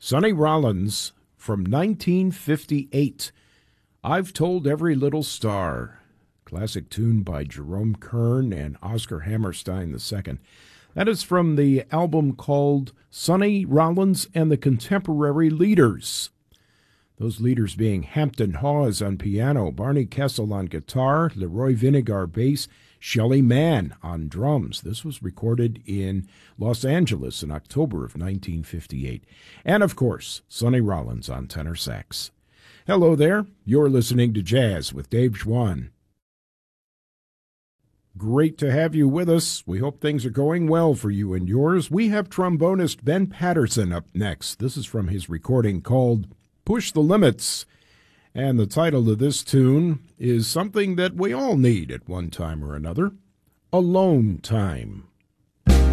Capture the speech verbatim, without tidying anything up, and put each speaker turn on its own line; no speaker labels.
Sonny Rollins from nineteen fifty-eight. I've Told Every Little Star. Classic tune by Jerome Kern and Oscar Hammerstein the second. That is from the album called Sonny Rollins and the Contemporary Leaders. Those leaders being Hampton Hawes on piano, Barney Kessel on guitar, Leroy Vinegar bass, Shelly Manne on drums. This was recorded in Los Angeles in October of nineteen fifty-eight. And, of course, Sonny Rollins on tenor sax. Hello there. You're listening to Jazz with Dave Schwann. Great to have you with us. We hope things are going well for you and yours. We have trombonist Ben Patterson up next. This is from his recording called Push the Limits. And the title of this tune is something that we all need at one time or another, alone time.